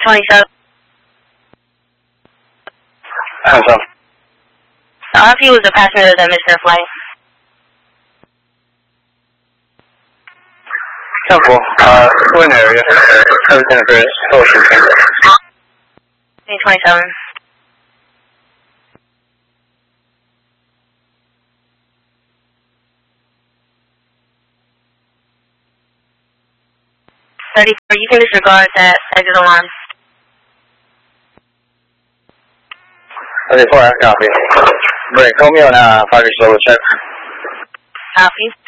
27. Hands up. I'll have you as a passenger that missed their flight. Temple, Twin area. Everything appears Ocean King. 27. You can disregard that exit alarm. 34, copy. Break, Romeo na 5 solo check. Copy.